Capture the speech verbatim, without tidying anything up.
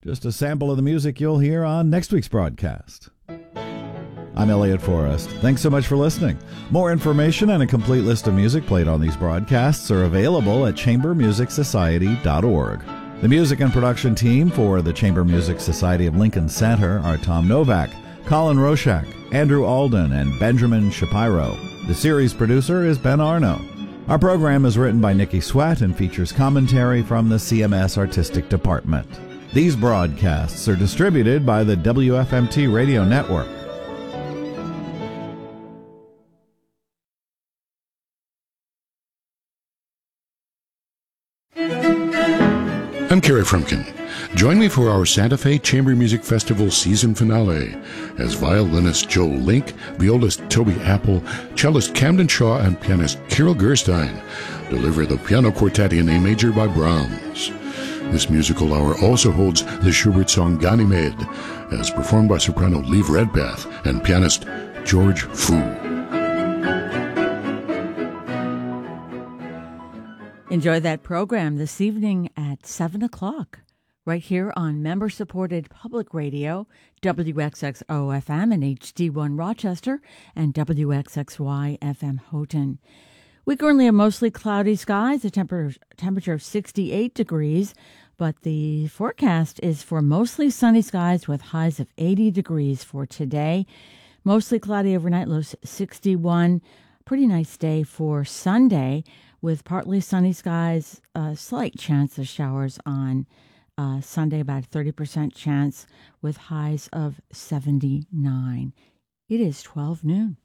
Just a sample of the music you'll hear on next week's broadcast. I'm Elliot Forrest. Thanks so much for listening. More information and a complete list of music played on these broadcasts are available at chamber music society dot org. The music and production team for the Chamber Music Society of Lincoln Center are Tom Novak, Colin Roshak, Andrew Alden, and Benjamin Shapiro. The series producer is Ben Arno. Our program is written by Nikki Sweat and features commentary from the C M S Artistic Department. These broadcasts are distributed by the W F M T Radio Network. I'm Kerry Frumkin. Join me for our Santa Fe Chamber Music Festival season finale as violinist Joe Link, violist Toby Apple, cellist Camden Shaw, and pianist Carol Gerstein deliver the piano quartet in A major by Brahms. This musical hour also holds the Schubert song Ganymede, as performed by soprano Liv Redpath and pianist George Fu. Enjoy that program this evening at seven o'clock, right here on member-supported public radio, W X X O F M and H D one Rochester, and W X X Y F M Houghton. We currently have mostly cloudy skies, a temper- temperature of sixty-eight degrees, but the forecast is for mostly sunny skies with highs of eighty degrees for today. Mostly cloudy overnight, lows sixty-one. Pretty nice day for Sunday, with partly sunny skies, a slight chance of showers on uh, Sunday, about a thirty percent chance, with highs of seventy-nine. It is twelve noon.